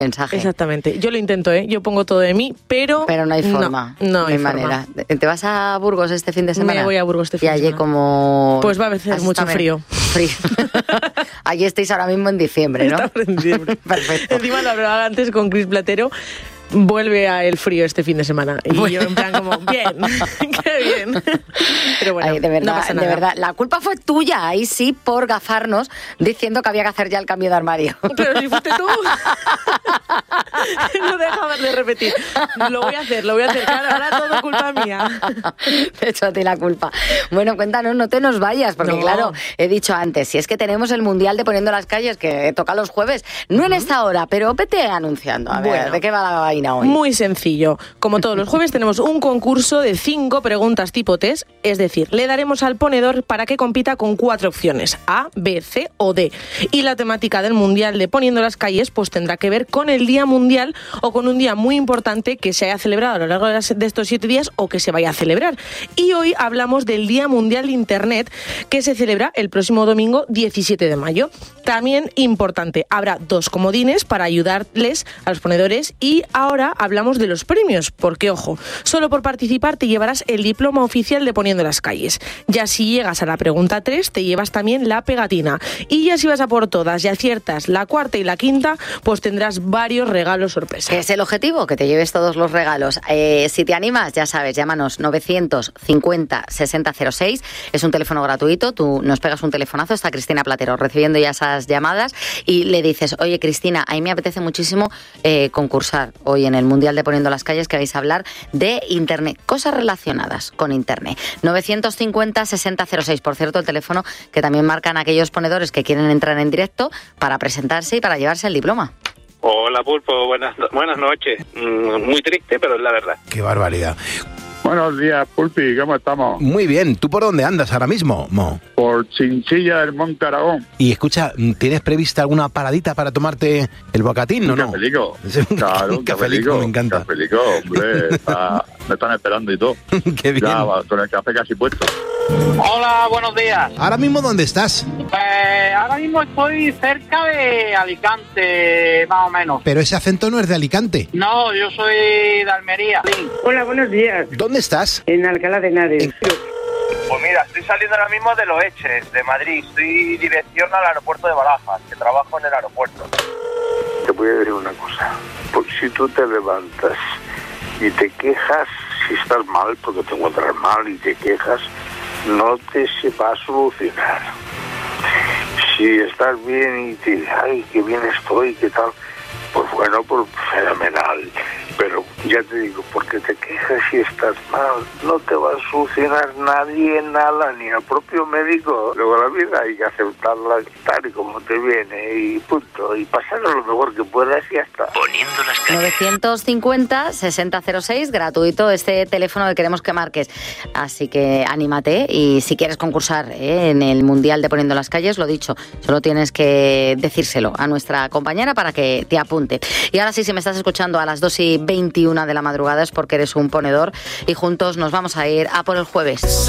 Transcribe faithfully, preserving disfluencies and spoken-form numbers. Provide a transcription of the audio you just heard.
mensaje. Exactamente. Yo lo intento, ¿eh? Yo pongo todo de mí, pero... Pero no hay forma. No, no hay, no hay manera. ¿Te vas a Burgos este fin de semana? Me voy a Burgos este fin y de allí semana. como... Pues va a hacer mucho frío. Frío. Allí estáis ahora mismo en diciembre, ¿no? Estamos en diciembre. Perfecto. Encima lo hablaba antes con Cris Platero. Vuelve a el frío este fin de semana. Y bueno. Yo en plan como, bien, qué bien. Pero bueno, Ay, de verdad, no pasa nada. de verdad, la culpa fue tuya, ahí sí, por gafarnos, diciendo que había que hacer ya el cambio de armario. Pero si fuiste tú. No dejabas de repetir. Lo voy a hacer, lo voy a hacer. Claro, ahora todo culpa mía. Te echo a ti la culpa. Bueno, cuéntanos, no te nos vayas, porque no. claro, he dicho antes, si es que tenemos el Mundial de Poniendo las Calles, que toca los jueves, no en esta hora, pero vete anunciando. A ver, bueno, ¿de qué va la vaina hoy? Muy sencillo. Como todos los jueves tenemos un concurso de cinco preguntas tipo test, es decir, le daremos al ponedor para que compita con cuatro opciones, A, B, C o D. Y la temática del Mundial de Poniendo las Calles pues tendrá que ver con el Día Mundial o con un día muy importante que se haya celebrado a lo largo de, las, de estos siete días o que se vaya a celebrar. Y hoy hablamos del Día Mundial de Internet, que se celebra el próximo domingo diecisiete de mayo. También importante, habrá dos comodines para ayudarles a los ponedores y ahora hablamos de los premios, porque ojo, solo por participar te llevarás el diploma oficial de Poniendo las Calles. Ya si llegas a la pregunta tres, te llevas también la pegatina. Y ya si vas a por todas y aciertas la cuarta y la quinta, pues tendrás varios regalos sorpresa. ¿Qué es el objetivo? Que te lleves todos los regalos. Eh, si te animas, ya sabes, llámanos novecientos cincuenta sesenta cero seis. Es un teléfono gratuito. Tú nos pegas un telefonazo. Está Cristina Platero recibiendo ya esas llamadas y le dices, oye, Cristina, a mí me apetece muchísimo eh, concursar hoy en el Mundial de Poniendo las Calles, que vais a hablar de Internet, cosas relacionadas con Internet. novecientos cincuenta sesenta cero seis. Por cierto, el teléfono que también marcan aquellos ponedores que quieren entrar en directo para presentarse y para llevarse el diploma. Hola, Pulpo, buenas, buenas noches. Mm, muy triste, pero es la verdad. Qué barbaridad. Buenos días, Pulpi, ¿cómo estamos? Muy bien, ¿tú por dónde andas ahora mismo, Mo? Por Chinchilla del Monte Aragón. Y escucha, ¿tienes prevista alguna paradita para tomarte el bocatín o un no? Cafelico. Un Claro, un cafelico, me encanta. Un cafelico, hombre, está, me están esperando y todo. Qué bien. Ya, con el café casi puesto. Hola, buenos días. ¿Ahora mismo dónde estás? Pues ahora mismo estoy cerca de Alicante, más o menos. Pero ese acento no es de Alicante. No, yo soy de Almería. Hola, buenos días. ¿Dónde estás? En Alcalá de Henares. En... Pues mira, estoy saliendo ahora mismo de Loeches, de Madrid. Estoy dirección al aeropuerto de Barajas, que trabajo en el aeropuerto. Te voy a decir una cosa. Pues si tú te levantas y te quejas, si estás mal, porque te encuentras mal y te quejas, no te se va a solucionar. Si estás bien y te dices, ay, qué bien estoy, qué tal, pues bueno, pues fenomenal. Pero ya te digo, porque te quejas y estás mal, no te va a solucionar nadie nada, ni el propio médico. Luego la vida hay que aceptarla tal y como te viene y punto. Y pasarlo lo mejor que puedas y ya está. Poniendo las calles. novecientos cincuenta sesenta cero seis, gratuito este teléfono que queremos que marques. Así que anímate y si quieres concursar ¿eh? en el Mundial de Poniendo las Calles, lo dicho, solo tienes que decírselo a nuestra compañera para que te apunte. Y ahora sí, si me estás escuchando a las dos y veintiuna de la madrugada es porque eres un ponedor y juntos nos vamos a ir a por el jueves.